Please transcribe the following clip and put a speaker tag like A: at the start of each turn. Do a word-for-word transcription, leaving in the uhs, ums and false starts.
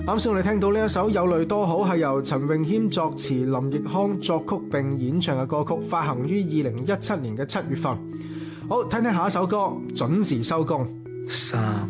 A: 啱先我哋聽到呢一首《有淚多好》，係由陳詠謙作詞、林奕匡作曲並演唱嘅歌曲，發行於二零一七年嘅七月份。好，聽聽下一首歌，準時收工。
B: 三